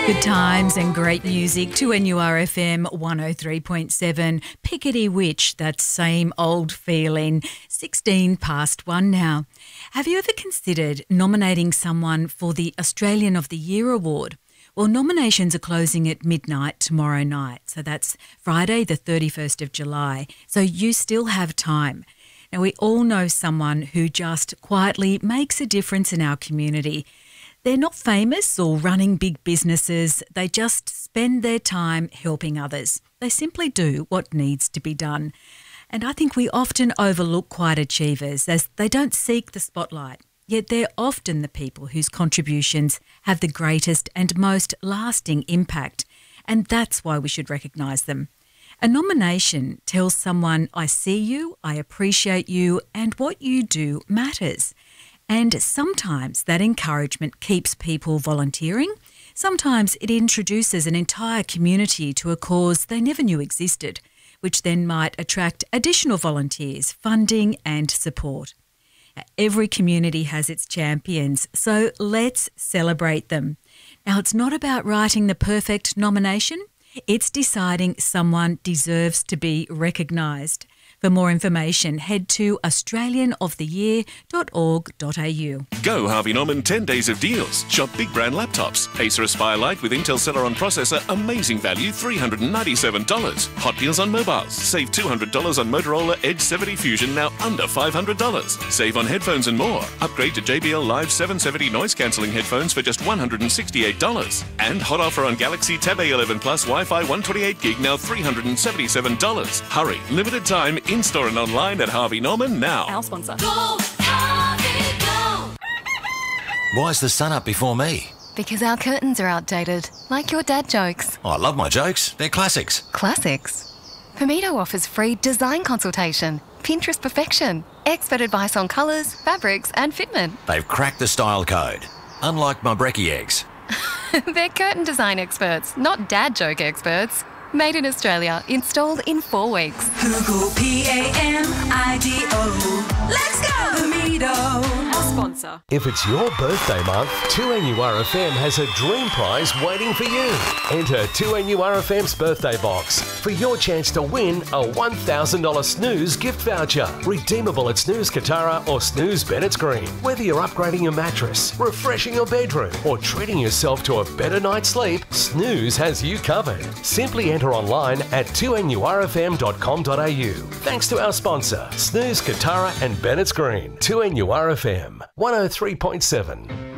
Good times and great music to NURFM 103.7. Pickety Witch, that same old feeling. 16 past 1 now. Have you ever considered nominating someone for the Australian of the Year award? Well, nominations are closing at midnight tomorrow night. So that's Friday the 31st of July. So you still have time. Now, we all know someone who just quietly makes a difference in our community. They're not famous or running big businesses. They just spend their time helping others. They simply do what needs to be done. And I think we often overlook quiet achievers as they don't seek the spotlight. Yet they're often the people whose contributions have the greatest and most lasting impact. And that's why we should recognise them. A nomination tells someone, I see you, I appreciate you, and what you do matters. And sometimes that encouragement keeps people volunteering. Sometimes it introduces an entire community to a cause they never knew existed, which then might attract additional volunteers, funding and support. Every community has its champions, so let's celebrate them. Now, it's not about writing the perfect nomination. It's deciding someone deserves to be recognised. For more information, head to australianoftheyear.org.au. Go Harvey Norman 10 days of deals. Shop big brand laptops. Acer Aspire Lite with Intel Celeron processor, amazing value, $397. Hot deals on mobiles. Save $200 on Motorola Edge 70 Fusion, now under $500. Save on headphones and more. Upgrade to JBL Live 770 noise cancelling headphones for just $168. And hot offer on Galaxy Tab A11 Plus Wi-Fi 128 gig, now $377. Hurry, limited time, in-store and online at Harvey Norman now. Our sponsor. Go, Harvey, go! Why's the sun up before me? Because our curtains are outdated, like your dad jokes. Oh, I love my jokes. They're classics. Classics? Pomito offers free design consultation, Pinterest perfection, expert advice on colours, fabrics and fitment. They've cracked the style code. Unlike my brekkie eggs. They're curtain design experts, not dad joke experts. Made in Australia, installed in 4 weeks. Google PAMIDO. Let's go! Pomito. Our sponsor. If it's your birthday month, 2NURFM has a dream prize waiting for you. Enter 2NURFM's birthday box for your chance to win a $1,000 Snooze gift voucher. Redeemable at Snooze Katara or Snooze Bennett's Green. Whether you're upgrading your mattress, refreshing your bedroom, or treating yourself to a better night's sleep, Snooze has you covered. Simply enter online at 2NURFM.com.au. Thanks to our sponsor, Snooze Katara and Bennett's Green. 2NURFM 103.7.